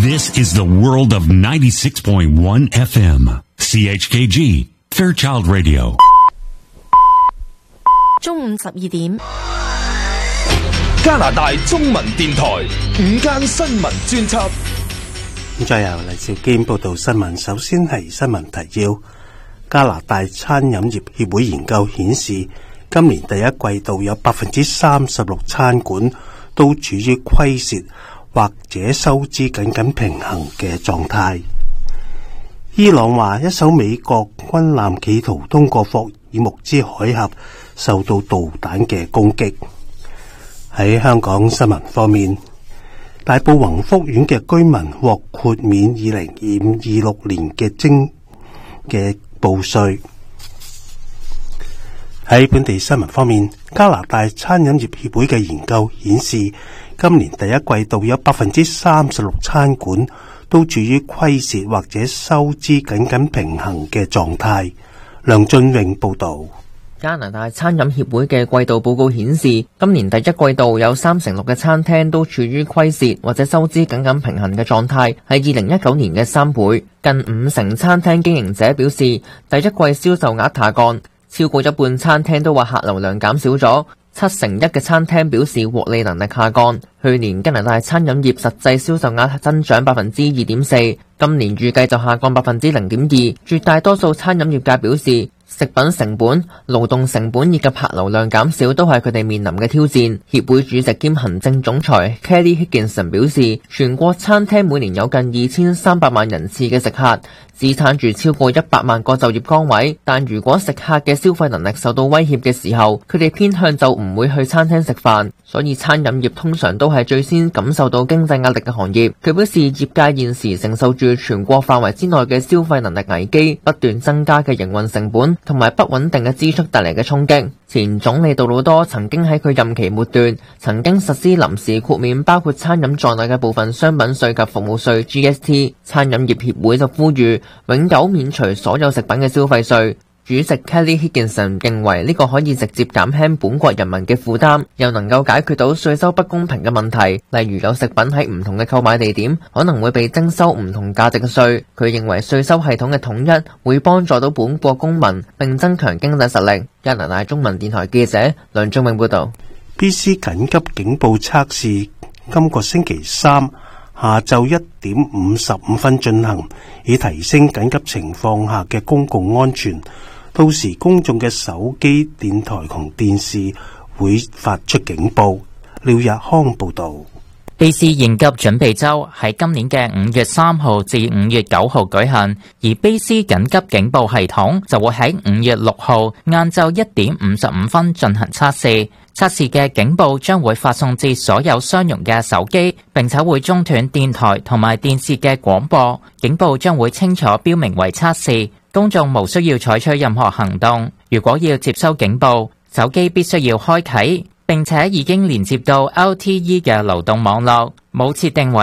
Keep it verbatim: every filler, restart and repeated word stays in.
This is the world of ninety-six point one F M C H K G Fairchild Radio。 中午十二點， 加拿大中文電台午間新聞專輯。 咁再由黎兆堅報道新聞。首先係新聞提要：加拿大餐飲業協會研究顯示，今年第一季度有百分之三十六餐館都處於虧蝕或者收支緊緊平衡嘅狀態。伊朗話一艘美國軍艦企圖通過霍爾木茲海峽，受到導彈嘅攻擊。喺香港新聞方面，大埔宏福苑嘅居民獲豁免二零二五、二六年嘅徵嘅報稅。喺本地新聞方面，加拿大餐飲業協會嘅研究顯示，今年第一季度有百分之三十六餐館都處於虧蝕或者收支緊緊平衡嘅狀態。梁俊榮報導。 加拿大餐飲協會嘅季度報告顯示，今年第一季度有三成六嘅餐廳都處於虧蝕或者收支緊緊平衡嘅狀態，係二零一九年嘅三倍。近五成餐廳經營者表示，第一季銷售額下降，超過一半餐廳都話客流量減少咗。七成一嘅餐廳表示獲利能力下降。去年加拿大餐飲業實際銷售額增長百分之二點四，今年預計就下降百分之零點二。絕大多數餐飲業界表示，食品成本、勞動成本以及客流量減少都係佢哋面臨嘅挑戰。協會主席兼行政總裁 Kelly Higginson 表示，全國餐廳每年有近二千三百萬人次嘅食客，支撐住超過一百萬個就業崗位。但如果食客嘅消費能力受到威脅嘅時候，佢哋偏向就唔會去餐廳食飯。所以餐飲業通常都係最先感受到經濟壓力嘅行業。佢表示，業界現時承受住全國範圍之內嘅消費能力危機、不斷增加嘅營運成本同埋不穩定嘅支出帶嚟嘅衝擊。前總理杜魯多曾經喺佢任期末段曾經實施臨時豁免包括餐飲在內嘅部分商品稅及服務稅 G S T。 餐飲業協會就呼籲永久免除所有食品嘅消費稅。主席 Kelly Higginson 認為呢個可以直接減輕本國人民嘅負擔，又能夠解決到稅收不公平嘅問題，例如有食品喺唔同嘅購買地點可能會被徵收唔同價值嘅稅。佢認為稅收系統嘅統一會幫助到本國公民並增強經濟實力。加拿大中文電台記者梁忠永報導。 B C 緊急警報測試今個星期三下晝一點五十五分進行，以提升緊急情況下嘅公共安全。到時公眾嘅手機、電台同電視會發出警報。廖日康報道。 B C 應急準備週喺今年嘅五月三號至五月九號舉行，而 B C 緊急警報系統就會喺五月六號晏晝一點五十五分進行測試。測試嘅警報將會發送至所有商用嘅手機，並且會中斷電台同埋電視嘅廣播。警報將會清楚標明為測試，公眾無需要採取任何行動。如果要接收警報，手機必須要開啟，並且已經連接到 L T E 嘅流動網絡，冇設定為